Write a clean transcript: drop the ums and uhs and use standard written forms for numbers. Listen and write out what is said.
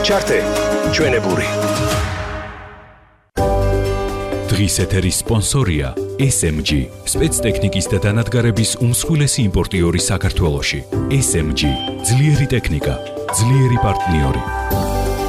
ჩართე ჩვენებური. დღის ეთერის სპონსორია SMG, სპეცტექნიკის და დანადგარების უმსხვილესი იმპორტიორი საქართველოში. SMG, ძლიერი ტექნიკა, ძლიერი პარტნიორი.